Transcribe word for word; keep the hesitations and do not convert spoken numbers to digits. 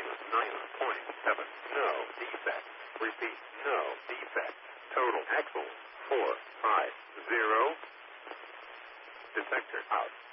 nine point seven. No defect. Repeat, no defect. Total axle four five zero. Detector out.